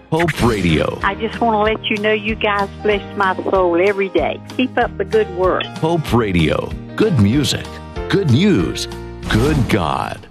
Hope Radio. I just want to let you know you guys bless my soul every day. Keep up the good work. Hope Radio. Good music. Good news. Good God.